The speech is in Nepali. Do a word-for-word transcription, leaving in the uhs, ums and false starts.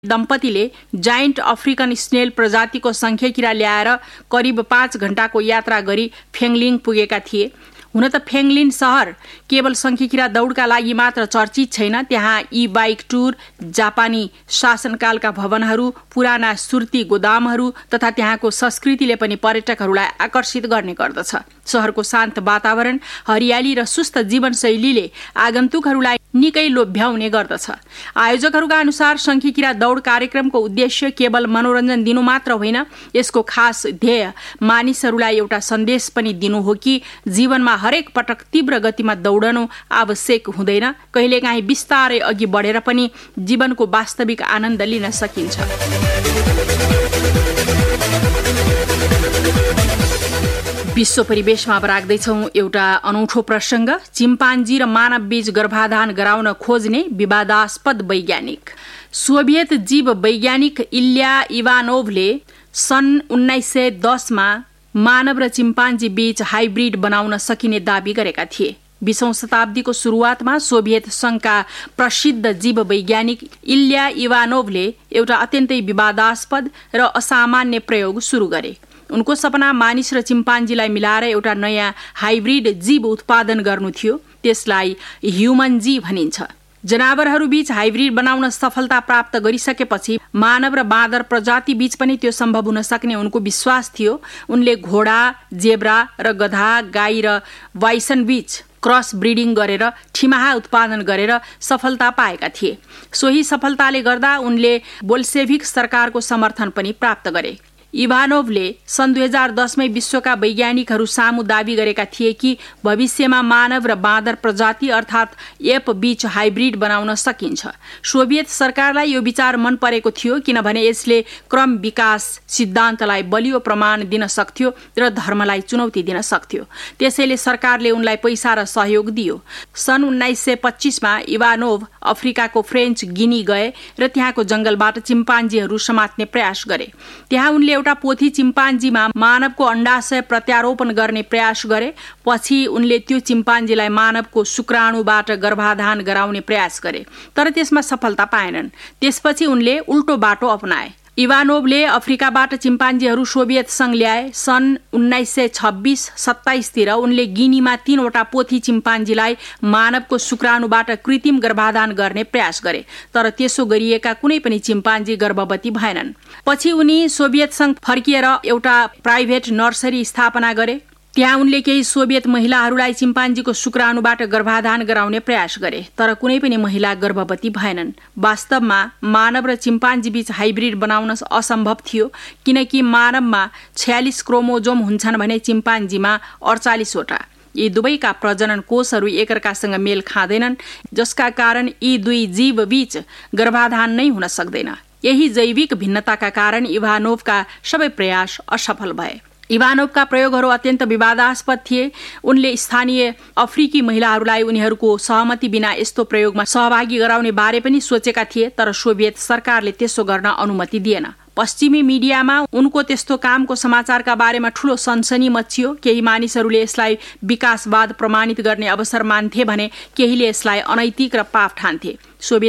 दम्पतिले जायन्ट अफ्रिकन स्नेल प्रजातिको शंखेकिरा ल्याएर करिब पाँच घण्टाको यात्रा गरी फेङलिङ पुगेका थिए। हुन त फेङलिन शहर केवल शंखेकिरा दौडका लागि मात्र चर्चित छैन। त्यहाँ ई बाइक टुर, जापानी शासनकालका भवनहरू, पुराना सुर्ती गोदामहरू तथा त्यहाँको संस्कृतिले पनि पर्यटकहरूलाई आकर्षित गर्ने गर्दछ। शहरको शान्त वातावरण, हरियाली र सुस्त जीवनशैलीले आगन्तुकहरूलाई निकै लोभ्याउने गर्दछ। आयोजकहरूका अनुसार शंखेकिरा दौड कार्यक्रमको उद्देश्य केवल मनोरञ्जन दिनु मात्र होइन, यसको खास ध्येय मानिसहरूलाई एउटा सन्देश पनि दिनु हो कि जीवनमा हरेक पटक तीव्र गतिमा दौडनु आवश्यक हुँदैन। कहिलेकाहीँ बिस्तारै अघि बढेर पनि जीवनको वास्तविक आनन्द लिन सकिन्छ। विश्व परिवेशमा अब राख्दैछौं एउटा अनौठो प्रसंग। चिम्पान्जी र मानव बीच गर्भाधान गराउन खोज्ने विवादास्पद वैज्ञानिक। सोभियत जीव वैज्ञानिक इल्या इवानोभले सन् उन्नाइस सय दसमा मानव र चिम्पान्जी बीच हाइब्रिड बनाउन सकिने दावी गरेका थिए। बीसौं शताब्दीको सुरुवातमा सोभियत संघका प्रसिद्ध जीव वैज्ञानिक इल्या इवानोभले एउटा अत्यन्तै विवादास्पद र असामान्य प्रयोग सुरु गरे। उनको सपना मानिस र चिम्पान्जीलाई मिलाएर एउटा नयाँ हाइब्रिड जीव उत्पादन गर्नु थियो। त्यसलाई ह्युमन जी भनिन्छ। जनावरहरूबीच हाइब्रिड बनाउन सफलता प्राप्त गरिसकेपछि मानव र बाँदर प्रजाति बीच पनि त्यो सम्भव हुन सक्ने उनको विश्वास थियो। उनले घोडा, जेब्रा र गधा, गाई र बाइसन बीच क्रस ब्रिडिङ गरेर ठिमाहा उत्पादन गरेर सफलता पाएका थिए। सोही सफलताले गर्दा उनले बोल्सेभिक सरकारको समर्थन पनि प्राप्त गरे। इभानोभले सन् दुई हजार दसमै विश्वका वैज्ञानिकहरू सामु दावी गरेका थिए कि भविष्यमा मानव र बाँदर प्रजाति अर्थात् एप बीच हाइब्रिड बनाउन सकिन्छ। सोभियत सरकारलाई यो विचार मन परेको थियो, किनभने यसले क्रम विकास सिद्धान्तलाई बलियो प्रमाण दिन सक्थ्यो र धर्मलाई चुनौती दिन सक्थ्यो। त्यसैले सरकारले उनलाई पैसा र सहयोग दियो। सन् उन्नाइस सय पच्चीसमा इभानोभ अफ्रिकाको फ्रेन्च गिनी गए र त्यहाँको जंगलबाट चिम्पान्जीहरू समात्ने प्रयास गरे। त्यहाँ उनले एउटा पोथी चिम्पान्जीमा मानवको अण्डाशय प्रत्यारोपण गर्ने प्रयास गरे। पछि उनले त्यो चिम्पान्जीलाई मानवको शुक्राणुबाट गर्भाधान गराउने प्रयास गरे, तर त्यसमा सफलता पाएनन्। त्यसपछि उनले उल्टो बाटो अपनाए। इभानोभले अफ्रिकाबाट चिम्पान्जीहरू सोभियत संघ ल्याए। सन् उन्नाइस सय छब्बीस सत्ताइसतिर उनले गिनीमा तीनवटा पोथी चिम्पान्जीलाई मानवको शुक्राणुबाट कृत्रिम गर्भाधान गर्ने प्रयास गरे, तर त्यसो गरिएका कुनै पनि चिम्पान्जी गर्भवती भएनन्। पछि उनी सोभियत संघ फर्किएर एउटा प्राइभेट नर्सरी स्थापना गरे। त्यहाँ उनले केही सोभियत महिलाहरूलाई चिम्पान्जीको शुक्राणुबाट गर्भाधान गराउने प्रयास गरे, तर कुनै पनि महिला गर्भवती भएनन्। वास्तवमा मानव र चिम्पान्जी बीच हाइब्रिड बनाउन असम्भव थियो, किनकि मानवमा छयालिस क्रोमोजोम हुन्छन् भने चिम्पान्जीमा अडचालिसवटा। यी दुवैका प्रजनन कोषहरू एकअर्कासँग मेल खाँदैनन्, जसका कारण यी दुई जीव बीच गर्भाधान नै हुन सक्दैन। यही जैविक भिन्नताका कारण इभानोभका सबै प्रयास असफल भए। इभानोभका प्रयोगहरू अत्यन्त विवादास्पद थिए। उनले स्थानीय अफ्रिकी महिलाहरूलाई उनीहरूको सहमति बिना यस्तो प्रयोगमा सहभागी गराउने बारे पनि सोचेका थिए, तर सोभियत सरकारले त्यसो गर्न अनुमति दिएन। पश्चिमी मिडियामा उनको त्यस्तो कामको समाचारका बारेमा ठूलो सनसनी मच्चियो। केही मानिसहरूले यसलाई विकासवाद प्रमाणित गर्ने अवसर मान्थे भने केहीले यसलाई अनैतिक र पाप ठान्थे। सोभियत